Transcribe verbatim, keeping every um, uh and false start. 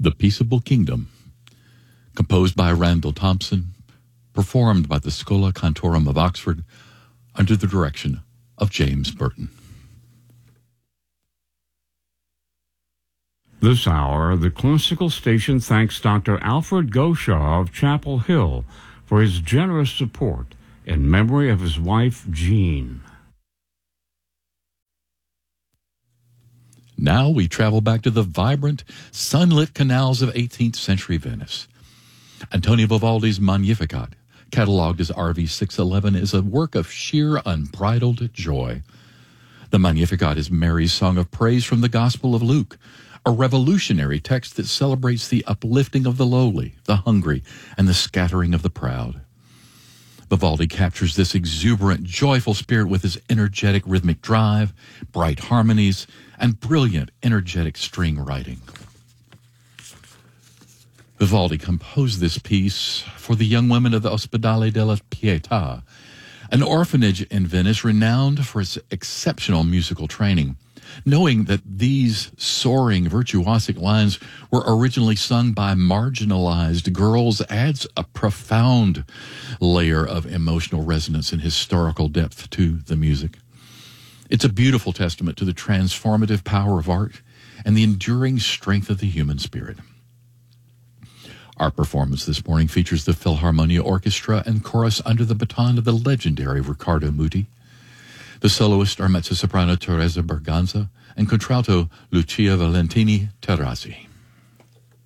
The Peaceable Kingdom, composed by Randall Thompson, performed by the Schola Cantorum of Oxford under the direction of James Burton. This hour, the Classical Station thanks Doctor Alfred Goshaw of Chapel Hill for his generous support in memory of his wife, Jean. Now we travel back to the vibrant, sunlit canals of eighteenth century Venice. Antonio Vivaldi's Magnificat, catalogued as R V six eleven, is a work of sheer unbridled joy. The Magnificat is Mary's song of praise from the Gospel of Luke, a revolutionary text that celebrates the uplifting of the lowly, the hungry, and the scattering of the proud. Vivaldi captures this exuberant, joyful spirit with his energetic rhythmic drive, bright harmonies, and brilliant, energetic string writing. Vivaldi composed this piece for the young women of the Ospedale della Pietà, an orphanage in Venice renowned for its exceptional musical training. Knowing that these soaring, virtuosic lines were originally sung by marginalized girls adds a profound layer of emotional resonance and historical depth to the music. It's a beautiful testament to the transformative power of art and the enduring strength of the human spirit. Our performance this morning features the Philharmonia Orchestra and chorus under the baton of the legendary Riccardo Muti. The soloists are mezzo-soprano Teresa Berganza and contralto Lucia Valentini Terrazzi.